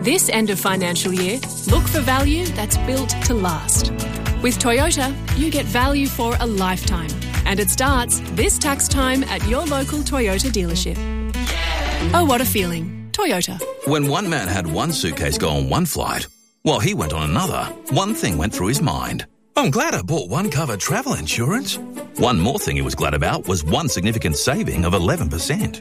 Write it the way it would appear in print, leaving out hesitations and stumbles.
This end of financial year, look for value that's built to last. With Toyota, you get value for a lifetime. And it starts this tax time at your local Toyota dealership. Oh, what a feeling. Toyota. When one man had one suitcase go on one flight, while he went on another, one thing went through his mind. I'm glad I bought one cover travel insurance. One more thing he was glad about was one significant saving of 11%.